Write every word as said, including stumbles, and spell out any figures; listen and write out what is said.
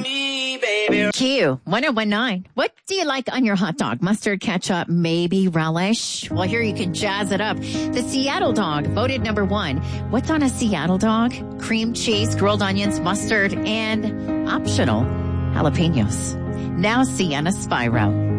me, baby. Q one oh one nine. What do you like on your hot dog? Mustard, ketchup, maybe relish? Well, here you can jazz it up. The Seattle dog voted number one. What's on a Seattle dog? Cream cheese, grilled onions, mustard, and optional jalapenos. Now Sienna Spyro.